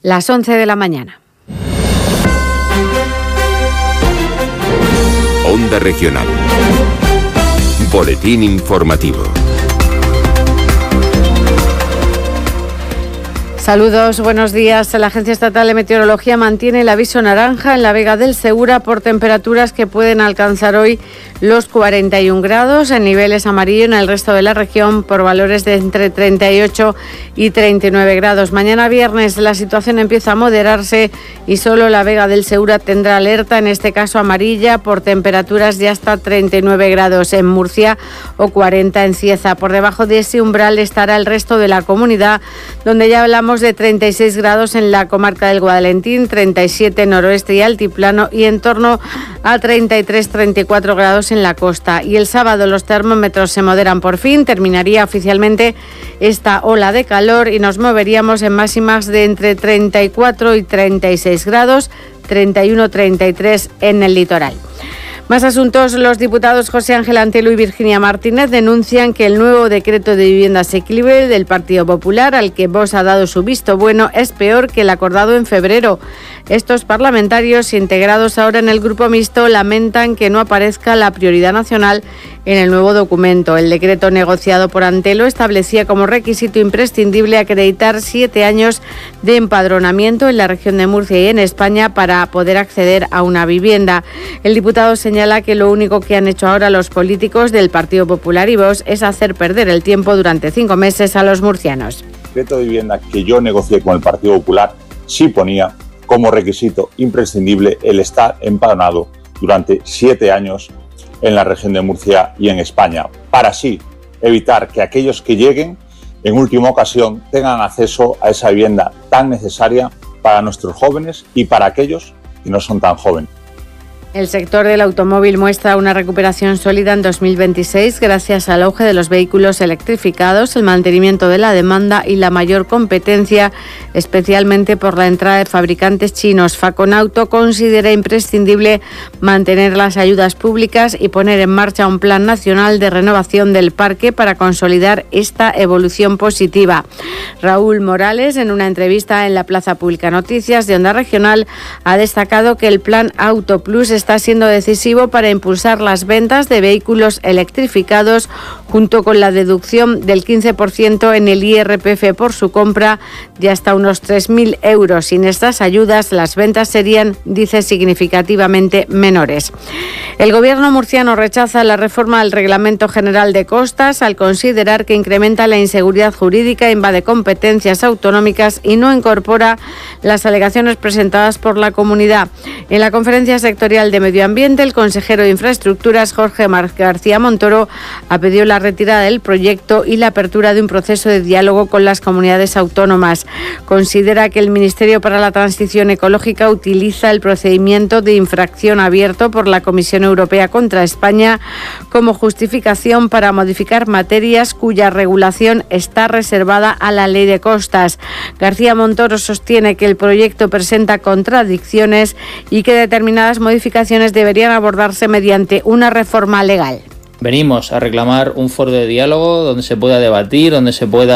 las 11 de la mañana. Onda Regional. Boletín informativo. Saludos, buenos días. La Agencia Estatal de Meteorología mantiene el aviso naranja en la Vega del Segura por temperaturas que pueden alcanzar hoy los 41 grados, en niveles amarillo en el resto de la región por valores de entre 38 y 39 grados. Mañana viernes la situación empieza a moderarse y solo la Vega del Segura tendrá alerta, en este caso amarilla, por temperaturas de hasta 39 grados en Murcia o 40 en Cieza. Por debajo de ese umbral estará el resto de la comunidad, donde ya hablamos de 36 grados en la comarca del Guadalentín, 37 en noroeste y altiplano y en torno a 33-34 grados en la costa. Y el sábado los termómetros se moderan por fin, terminaría oficialmente esta ola de calor y nos moveríamos en máximas de entre 34 y 36 grados, 31-33 en el litoral. Más asuntos. Los diputados José Ángel Antelo y Virginia Martínez denuncian que el nuevo decreto de vivienda asequible del Partido Popular, al que Vox ha dado su visto bueno, es peor que el acordado en febrero. Estos parlamentarios, integrados ahora en el grupo mixto, lamentan que no aparezca la prioridad nacional en el nuevo documento. El decreto negociado por Antelo establecía como requisito imprescindible acreditar 7 años de empadronamiento en la región de Murcia y en España para poder acceder a una vivienda. El diputado señala que lo único que han hecho ahora los políticos del Partido Popular y Vox es hacer perder el tiempo durante 5 meses a los murcianos. El decreto de vivienda que yo negocié con el Partido Popular sí ponía como requisito imprescindible el estar empadronado durante 7 años en la región de Murcia y en España, para así evitar que aquellos que lleguen en última ocasión tengan acceso a esa vivienda tan necesaria para nuestros jóvenes y para aquellos que no son tan jóvenes. El sector del automóvil muestra una recuperación sólida en 2026 gracias al auge de los vehículos electrificados, el mantenimiento de la demanda y la mayor competencia, especialmente por la entrada de fabricantes chinos. Faconauto considera imprescindible mantener las ayudas públicas y poner en marcha un plan nacional de renovación del parque para consolidar esta evolución positiva. Raúl Morales, en una entrevista en la Plaza Pública Noticias de Onda Regional, ha destacado que el plan Auto Plus está siendo decisivo para impulsar las ventas de vehículos electrificados, junto con la deducción del 15% en el IRPF por su compra de hasta unos 3.000 euros. Sin estas ayudas, las ventas serían, dice, significativamente menores. El Gobierno murciano rechaza la reforma del Reglamento General de Costas al considerar que incrementa la inseguridad jurídica, invade competencias autonómicas y no incorpora las alegaciones presentadas por la comunidad. En la conferencia sectorial de Medio Ambiente, el consejero de Infraestructuras, Jorge García Montoro, ha pedido la retirada del proyecto y la apertura de un proceso de diálogo con las comunidades autónomas. Considera que el Ministerio para la Transición Ecológica utiliza el procedimiento de infracción abierto por la Comisión Europea contra España como justificación para modificar materias cuya regulación está reservada a la Ley de Costas. García Montoro sostiene que el proyecto presenta contradicciones y que determinadas modificaciones deberían abordarse mediante una reforma legal. Venimos a reclamar un foro de diálogo donde se pueda debatir, donde se pueda